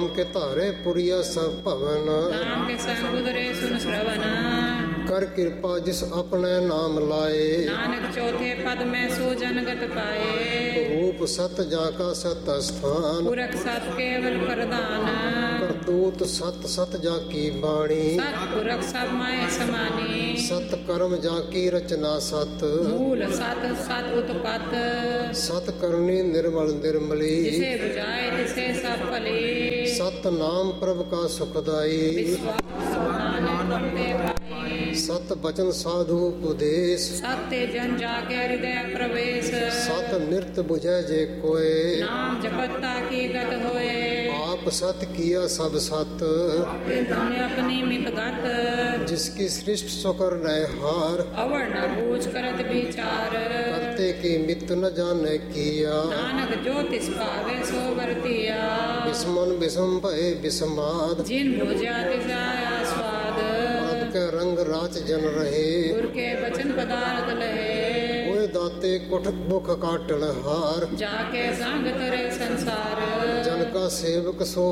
नाम के धारे पुरिया सब भवन। नाम के संग उदरे सुन श्रवण। कर कृपा जिस अपने नाम लाए। नानक चौथे पद में सो जनगत पाए। रूप सत जाका सत स्थान। पुरख सत केवल प्रदान। करतूत सत सत जाकी बाणी। सत पुरख सब माय समानी। सत कर्म जाकी रचना सत। मूल सत सत उत्पत। सत करनी निर्मल निर्मली। जिसे बुझाए तिसे सब फली। सत नाम प्रभु का सुखदाई। विश्वास नानक करते पाई। सत बचन साधु उपदेश। सत्य जन जाके हृदय प्रवेश। सत नृत्य बुझे जे कोय। नाम जपता की गत होए। आप सत किया सब सत। तुमने अपनी मित गत। जिसकी सृष्ट सुकर हार। अवर न बूझ करत विचार। करते की मित न जाने किया। नानक जो तिस पावे सो वर्तिया। विस्मन विषम भय विस्माद। जिन भोज्या तिस आया स्वाद। प्रभ के रंग राच जन रहे। गुर के वचन पदार्थ लहे। ओए दाते कुठ मुख काटन हार। जाके संग तरे संसार। जन का सेवक सो